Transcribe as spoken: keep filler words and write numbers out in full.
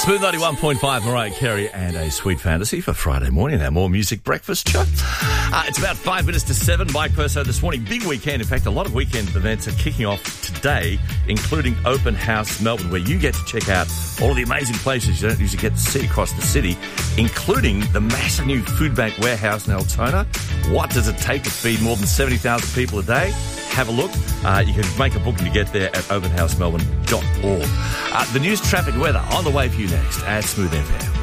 Smooth ninety-one point five, Mariah Carey and A Sweet Fantasy for Friday morning, our More Music Breakfast show. Uh, it's about five minutes to seven. Mike Purso this morning. Big weekend. In fact, a lot of weekend events are kicking off today, including Open House Melbourne, where you get to check out all of the amazing places you don't usually get to see across the city, including the massive new food bank warehouse in Altona. What does it take to feed more than seventy thousand people a day? Have a look. Uh, you can make a booking to get there at open house melbourne dot org. Uh, the news, traffic, weather on the way for you next at Smooth F M.